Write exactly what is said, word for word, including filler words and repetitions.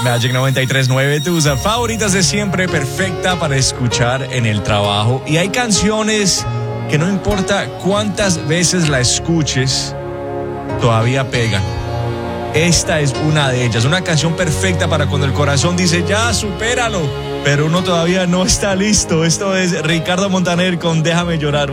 Magic noventa y tres punto nueve, tus favoritas de siempre, perfecta para escuchar en el trabajo. Y hay canciones que no importa cuántas veces la escuches, todavía pegan. Esta es una de ellas, una canción perfecta para cuando el corazón dice ya, supéralo, pero uno todavía no está listo. Esto es Ricardo Montaner con Déjame Llorar.